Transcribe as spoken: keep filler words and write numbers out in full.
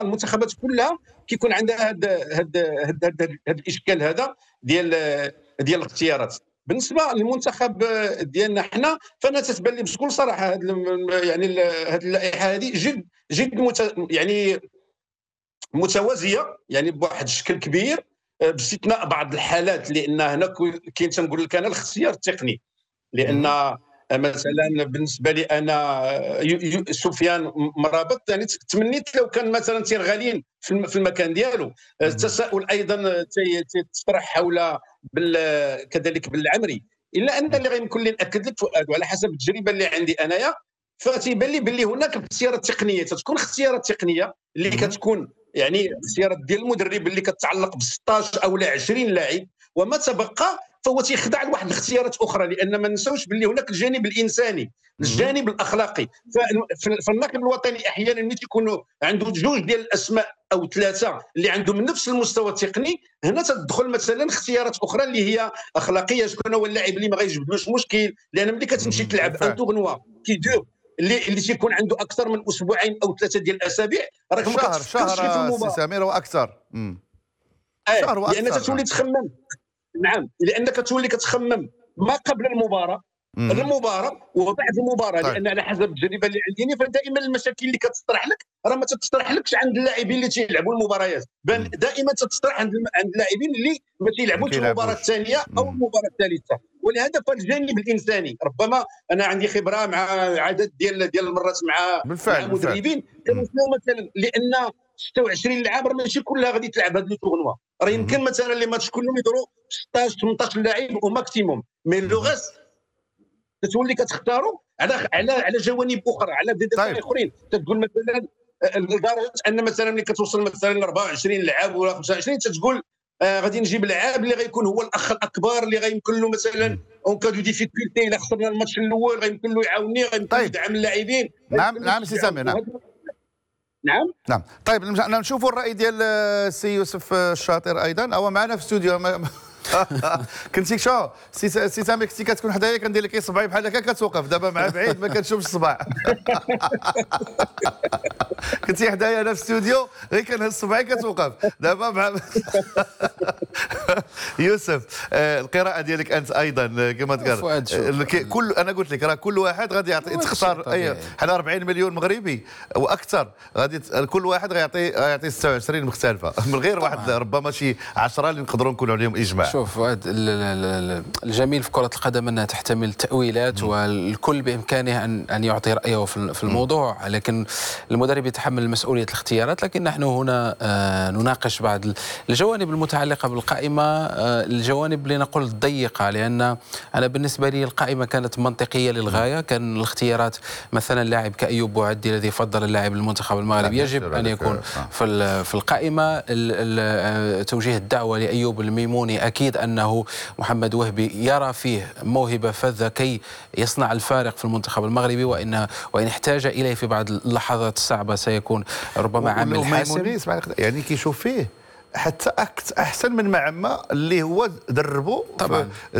المنتخبات كلها كيكون عندها هذا هذا هذا الاشكال هذا ديال ديال الاختيارات. بالنسبه للمنتخب ديالنا حنا فانا تتبان لي بكل صراحه هاد يعني هذه اللائحه هذه جد جد مت يعني متوازيه، يعني بواحد الشكل كبير، باستثناء بعض الحالات، لان هنا كاين تنقول لك انا الاختيار التقني. لان مثلا بالنسبه لي انا سفيان مرابط يعني تمنيت لو كان مثلا سير غالين في المكان ديالو. التساؤل ايضا تطرح حول كذلك بالعمري، الا ان اللي غيمكن لي ناكد لك فؤاد وعلى حسب التجربه اللي عندي انايا، فتيبان لي باللي هناك اختيارات تقنيه، تتكون اختيارات تقنيه اللي كتكون يعني اختيارات ديال المدرب اللي كتعلق ب ستطاش او لا عشرين لاعب، وما تبقى فهو تيخضع لواحد الاختيارات اخرى، لان ما ننساوش باللي هناك الجانب الانساني، الجانب الاخلاقي. فالناقد الوطني احيانا ملي تيكونوا عنده جوج ديال الاسماء او ثلاثه اللي عندهم نفس المستوى التقني، هنا تدخل مثلا اختيارات اخرى اللي هي اخلاقيه. شكون هو اللاعب اللي ما غيجبدلوش مشكل؟ لان ملي كتمشي تلعب ان تورنوا كي دور اللي اللي تيكون عنده اكثر من اسبوعين او ثلاثه ديال الاسابيع، راك ما شهر كتفكرش في شهر المباراه. سي سمير واكثر. آه شهر واكثر، لان تتولي تخمم. نعم، لانك تولي كتخمم ما قبل المباراه، المباراه وبعد المباراه. طيب. لان على حسب التجربه اللي عندي فدائما المشاكل اللي كتطرح لك راه ما تطرحلكش عند اللاعبين اللي تيلعبوا المباريات، بل دائما تطرح عند عند اللاعبين اللي ما تيلعبوش المباراه الثانيه او المباراه الثالثه. ولهذا فالجانب الانساني ربما انا عندي خبره مع عدد ديال ديال المرات مع بالفعل مع مدربين كانوا مثلا، لان ستة وعشرين لاعب راه ماشي كلها غادي تلعب هذا التورنوا، راه يمكن مثلا لي ماتش كلهم يديروا ستطاش ثمنطاش لاعب او ماكسيموم، مي لو غاست تتولي كتختاروا على على على جوانب اخرى، على بدات طيب. اخرين تقول مثلا لدرجه ان مثلا ملي كتوصل مثلا ل أربعة وعشرين لاعب ولا خمسة وعشرين تتقول آه غادي نجيب لاعب اللي غيكون هو الاخ الاكبر اللي غيمكن له مثلا اون كادو ديفيكولتي الا خسرنا الماتش الاول غيمكن له يعاوني، غيمكن له طيب. يدعم اللاعبين. نعم نعم سي سامي. نعم نعم نعم طيب نشوفوا الراي ديال السي يوسف الشاطر ايضا، هو معنا في الاستوديو. كنتي شو سي سي سامي كنتي كتكون حدايا كندير لك صبعي بحال هكا كتوقف، دابا مع بعيد ما كنشوفش الصباع. كنتي حدايا انا في الاستوديو غير كنهز صبعي كتوقف، دابا مع يوسف. القراءه ديالك انت ايضا كما ذكر كل انا قلت لك راه كل واحد غادي يعطي تختار اي حنا أربعين مليون مغربي واكثر، غادي كل واحد غيعطي يعطي ستة وعشرين مختلفه من غير واحد ربما شي عشرة اللي نقدروا نكونوا عليهم اجماع. شوف فؤاد، الجميل في كرة القدم أنها تحتمل تأويلات، والكل بإمكانه أن أن يعطي رأيه في الموضوع، لكن المدرب يتحمل مسؤولية الاختيارات. لكن نحن هنا نناقش بعض الجوانب المتعلقة بالقائمة، الجوانب لنقل الضيقة، لأن أنا بالنسبة لي القائمة كانت منطقية للغاية. كان الاختيارات مثلا لاعب كأيوب بوعدي الذي فضل اللاعب المنتخب المغربي يجب أن يكون في في القائمة. توجيه الدعوة لأيوب الميموني أكيد أنه محمد وهبي يرى فيه موهبة فذة كي يصنع الفارق في المنتخب المغربي، وإن وإن احتاج إليه في بعض اللحظات الصعبة سيكون ربما عامل حاسم. يعني كيشوف فيه حتى احسن من معما اللي هو دربه طبعا